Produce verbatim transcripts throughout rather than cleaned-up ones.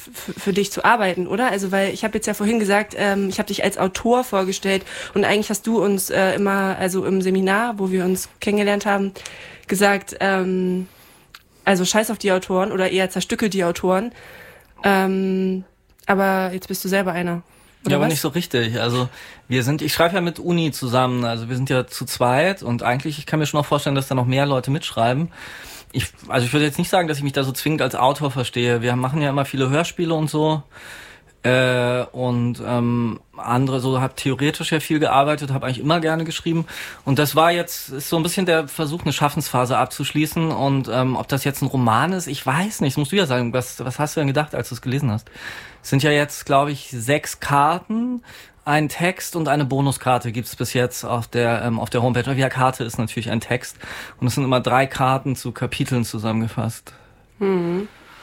f- für dich zu arbeiten, oder? Also weil ich habe jetzt ja vorhin gesagt, ähm, ich habe dich als Autor vorgestellt und eigentlich hast du uns äh, immer, also im Seminar, wo wir uns kennengelernt haben, gesagt, ähm, also scheiß auf die Autoren oder eher zerstückel die Autoren. Ähm, aber jetzt bist du selber einer. Oder ja, aber was? nicht so richtig. Also wir sind, ich schreibe ja mit Uni zusammen, also wir sind ja zu zweit und eigentlich, ich kann mir schon auch vorstellen, dass da noch mehr Leute mitschreiben. Ich, also ich würde jetzt nicht sagen, dass ich mich da so zwingend als Autor verstehe. Wir machen ja immer viele Hörspiele und so. Äh, und ähm, andere, so habe theoretisch ja viel gearbeitet, habe eigentlich immer gerne geschrieben. Und das war jetzt, ist so ein bisschen der Versuch, eine Schaffensphase abzuschließen. Und ähm, ob das jetzt ein Roman ist, ich weiß nicht. Das musst du ja sagen. Was, was hast du denn gedacht, als du es gelesen hast? Es sind ja jetzt, glaube ich, sechs Karten, ein Text und eine Bonuskarte gibt's bis jetzt auf der ähm, auf der Homepage. Jede Karte ist natürlich ein Text. Und es sind immer drei Karten zu Kapiteln zusammengefasst. Mhm.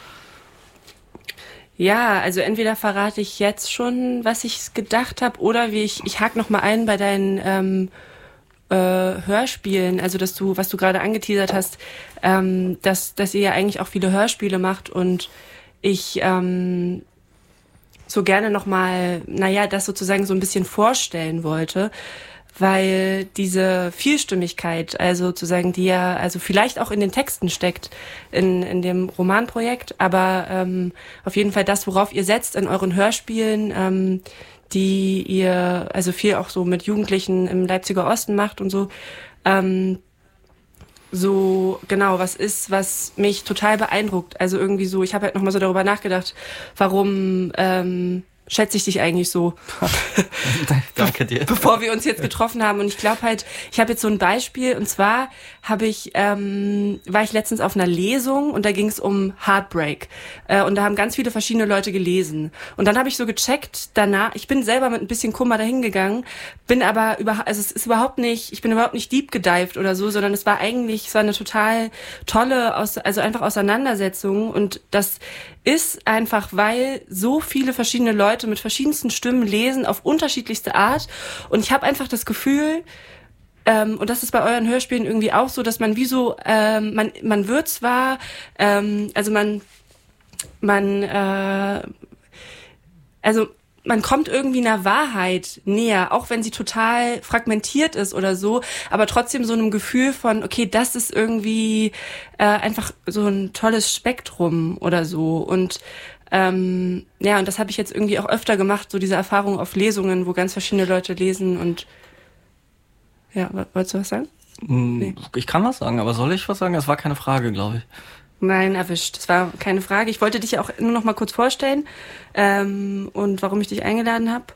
Ja, also entweder verrate ich jetzt schon, was ich gedacht habe, oder wie ich, ich hake noch mal ein bei deinen ähm, äh, Hörspielen, also dass du, was du gerade angeteasert hast, ähm, dass, dass ihr ja eigentlich auch viele Hörspiele macht und ich ähm, so gerne noch mal, naja, das sozusagen so ein bisschen vorstellen wollte, weil diese Vielstimmigkeit, also sozusagen, die ja also vielleicht auch in den Texten steckt, in, in dem Romanprojekt, aber ähm, auf jeden Fall das, worauf ihr setzt in euren Hörspielen, ähm, die ihr also viel auch so mit Jugendlichen im Leipziger Osten macht und so, ähm, so genau was ist, was mich total beeindruckt. Also irgendwie so, ich habe halt nochmal so darüber nachgedacht, warum ähm, schätze ich dich eigentlich so. Danke dir. Bevor wir uns jetzt getroffen haben. Und ich glaube halt, ich habe jetzt so ein Beispiel. Und zwar habe ich, ähm, war ich letztens auf einer Lesung und da ging es um Heartbreak. Äh, und da haben ganz viele verschiedene Leute gelesen. Und dann habe ich so gecheckt danach, ich bin selber mit ein bisschen Kummer dahin gegangen, bin aber über, also es ist überhaupt nicht, ich bin überhaupt nicht deep gedived oder so, sondern es war eigentlich, es war eine total tolle, also einfach Auseinandersetzung. Und das ist einfach, weil so viele verschiedene Leute mit verschiedensten Stimmen lesen auf unterschiedlichste Art. Und ich habe einfach das Gefühl, ähm, und das ist bei euren Hörspielen irgendwie auch so, dass man wie so, ähm, man man wird zwar, ähm, also man, man, äh, also man kommt irgendwie einer Wahrheit näher, auch wenn sie total fragmentiert ist oder so, aber trotzdem so einem Gefühl von, okay, das ist irgendwie äh, einfach so ein tolles Spektrum oder so. Und ähm, ja, und das habe ich jetzt irgendwie auch öfter gemacht, so diese Erfahrung auf Lesungen, wo ganz verschiedene Leute lesen und ja, wolltest du was sagen? Nee. Ich kann was sagen, aber soll ich was sagen? Das war keine Frage, glaube ich. Nein, erwischt. Das war keine Frage. Ich wollte dich auch nur noch mal kurz vorstellen ähm, und warum ich dich eingeladen habe.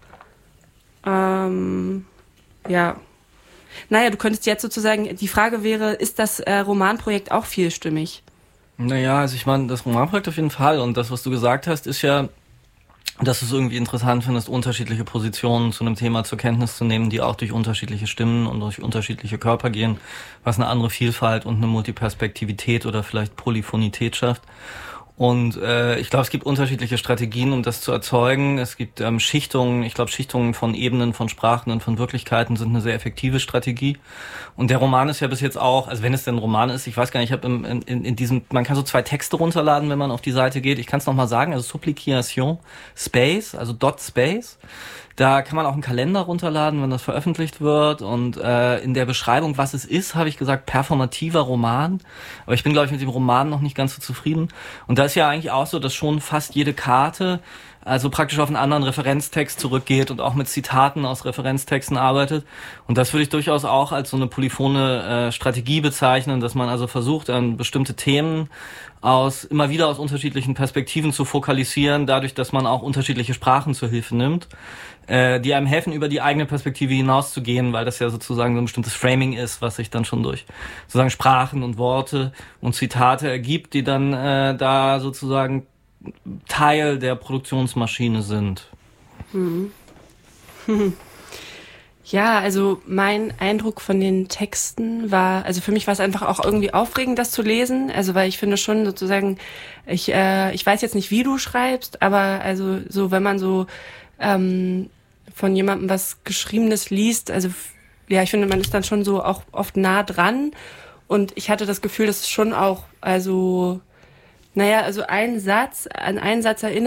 Ähm, ja. Naja, du könntest jetzt sozusagen, die Frage wäre, ist das äh, Romanprojekt auch vielstimmig? Naja, also ich meine, das Romanprojekt auf jeden Fall. Und das, was du gesagt hast, ist ja, dass du es irgendwie interessant findest, unterschiedliche Positionen zu einem Thema zur Kenntnis zu nehmen, die auch durch unterschiedliche Stimmen und durch unterschiedliche Körper gehen, was eine andere Vielfalt und eine Multiperspektivität oder vielleicht Polyphonität schafft. Und äh, ich glaube, es gibt unterschiedliche Strategien, um das zu erzeugen. Es gibt ähm, Schichtungen. Ich glaube, Schichtungen von Ebenen, von Sprachen und von Wirklichkeiten sind eine sehr effektive Strategie. Und der Roman ist ja bis jetzt auch, also wenn es denn ein Roman ist, ich weiß gar nicht, ich habe in, in, in diesem, man kann so zwei Texte runterladen, wenn man auf die Seite geht. Ich kann es nochmal sagen, also Supplication Space, also Dot Space. Da kann man auch einen Kalender runterladen, wenn das veröffentlicht wird. Und äh, in der Beschreibung, was es ist, habe ich gesagt, performativer Roman. Aber ich bin, glaube ich, mit dem Roman noch nicht ganz so zufrieden. Und da ist ja eigentlich auch so, dass schon fast jede Karte also praktisch auf einen anderen Referenztext zurückgeht und auch mit Zitaten aus Referenztexten arbeitet. Und das würde ich durchaus auch als so eine polyphone äh, Strategie bezeichnen, dass man also versucht, an bestimmte Themen aus immer wieder aus unterschiedlichen Perspektiven zu fokalisieren, dadurch, dass man auch unterschiedliche Sprachen zur Hilfe nimmt, äh, die einem helfen, über die eigene Perspektive hinauszugehen, weil das ja sozusagen so ein bestimmtes Framing ist, was sich dann schon durch sozusagen Sprachen und Worte und Zitate ergibt, die dann äh, da sozusagen Teil der Produktionsmaschine sind. Hm. Ja, also mein Eindruck von den Texten war, also für mich war es einfach auch irgendwie aufregend, das zu lesen, also weil ich finde schon sozusagen, ich äh, ich weiß jetzt nicht, wie du schreibst, aber also so, wenn man so ähm, von jemandem was Geschriebenes liest, also ja, ich finde, man ist dann schon so auch oft nah dran und ich hatte das Gefühl, dass es schon auch, also naja, also ein Satz, an einen Satz erinnert